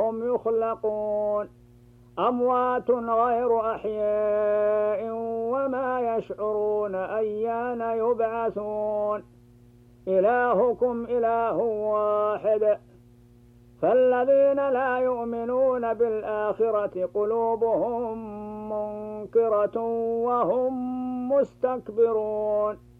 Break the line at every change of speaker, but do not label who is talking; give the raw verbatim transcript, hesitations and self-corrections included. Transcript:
وهم يخلقون أموات غير أحياء وما يشعرون أيان يبعثون إلهكم إله واحد فالذين لا يؤمنون بالآخرة قلوبهم منكرة وهم مستكبرون